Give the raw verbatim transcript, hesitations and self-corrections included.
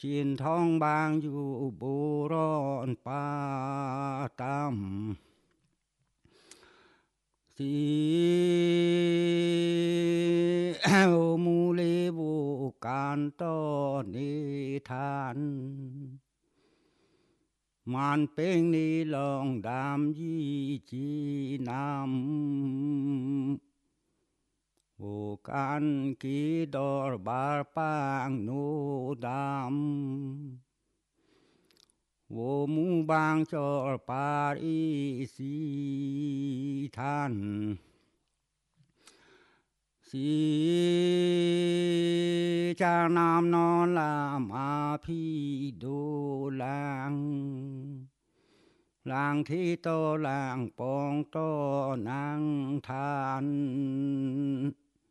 chiến thong bang du bồ ron pa tam si mu le bu can to ni than man peng ni long đam di chi nam vô can ký đor bar pang nu đam vô mu bang cho par y si than si cha nam non làm a phi đô lang làng thi tô làng pong tô nang than